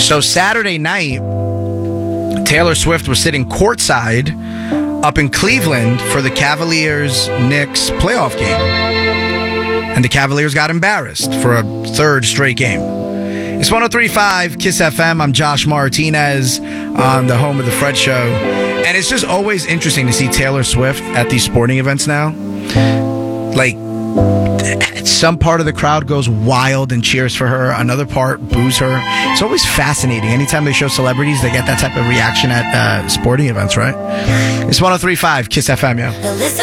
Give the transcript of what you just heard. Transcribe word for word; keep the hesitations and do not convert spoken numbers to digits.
So Saturday night, Taylor Swift was sitting courtside up in Cleveland for the Cavaliers-Knicks playoff game. And the Cavaliers got embarrassed for a third straight game. It's one oh three point five KISS F M. I'm Josh Martinez on the home of the Fred Show. And it's just always interesting to see Taylor Swift at these sporting events now. Like, some part of the crowd goes wild and cheers for her. Another part boos her. It's always fascinating. Anytime they show celebrities, they get that type of reaction at uh, sporting events, right? It's one oh three point five KISS F M, yeah.